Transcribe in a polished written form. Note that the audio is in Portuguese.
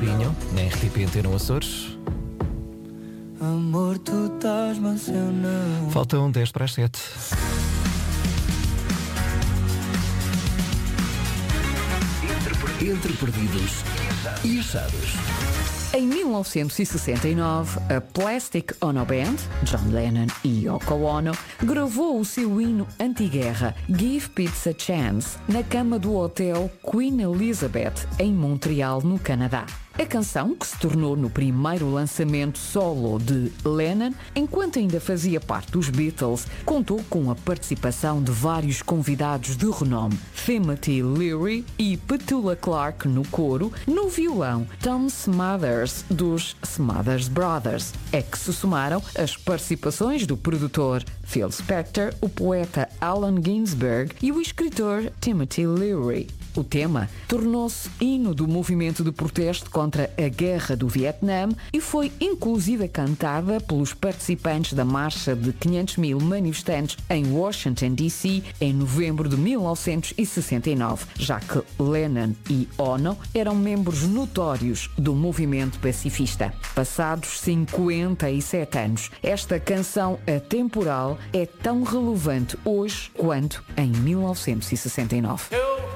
Pinho, na RTP Antena Açores. Amor, tu estás-me a seu não. Faltam 10 para as 7. Entre perdidos e achados. Em 1969, a Plastic Ono Band, John Lennon e Yoko Ono, gravou o seu hino anti-guerra, Give Peace a Chance, na cama do hotel Queen Elizabeth, em Montreal, no Canadá. A canção, que se tornou no primeiro lançamento solo de Lennon, enquanto ainda fazia parte dos Beatles, contou com a participação de vários convidados de renome, Timothy Leary e Petula Clark no coro, no violão Tom Smathers, dos Smathers Brothers. É que se somaram as participações do produtor Phil Spector, o poeta Allen Ginsberg e o escritor Timothy Leary. O tema tornou-se hino do movimento de protesto contra a Guerra do Vietnã e foi inclusive cantada pelos participantes da marcha de 500 mil manifestantes em Washington, D.C., em novembro de 1969, já que Lennon e Ono eram membros notórios do movimento pacifista. Passados 57 anos, esta canção atemporal é tão relevante hoje quanto em 1969.